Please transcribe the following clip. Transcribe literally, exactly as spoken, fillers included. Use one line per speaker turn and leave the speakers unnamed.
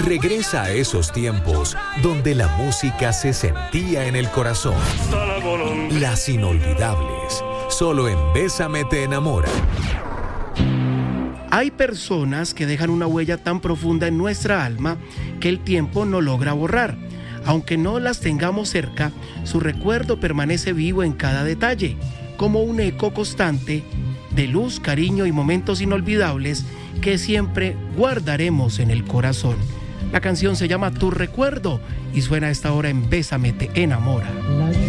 Regresa a esos tiempos donde la música se sentía en el corazón. Las inolvidables, solo en Bésame te enamora.
Hay personas que dejan una huella tan profunda en nuestra alma que el tiempo no logra borrar. Aunque no las tengamos cerca, su recuerdo permanece vivo en cada detalle, como un eco constante de luz, cariño y momentos inolvidables que siempre guardaremos en el corazón. La canción se llama Tu Recuerdo y suena a esta hora en Bésame te enamora.